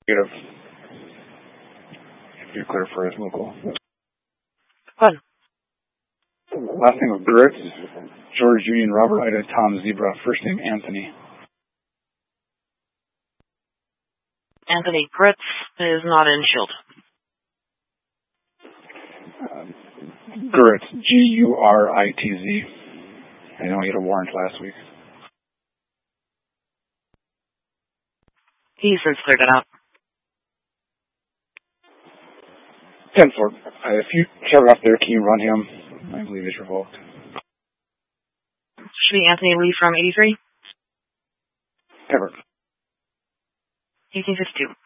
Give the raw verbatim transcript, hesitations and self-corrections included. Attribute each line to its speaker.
Speaker 1: Negative. You're clear for his local.
Speaker 2: Fun.
Speaker 1: Last name of Gritz, George Union Robert Ida Tom Zebra. First name Anthony.
Speaker 2: Anthony Gritz is not in Shield.
Speaker 1: Uh, Gritz, G U R I T Z. I know he had a warrant last week.
Speaker 2: He's since cleared it out.
Speaker 1: ten four. Uh, if you check off there, can you run him? I believe it's revoked.
Speaker 2: Should be Anthony Lee from eighty-three?
Speaker 1: Ever.
Speaker 2: eighteen fifty-two.